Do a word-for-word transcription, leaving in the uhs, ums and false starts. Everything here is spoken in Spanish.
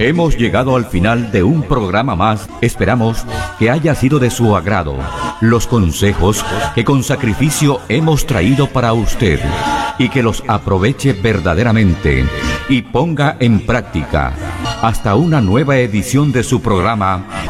Hemos llegado al final de un programa más. Esperamos que haya sido de su agrado los consejos que con sacrificio hemos traído para usted y que los aproveche verdaderamente y ponga en práctica. Hasta una nueva edición de su programa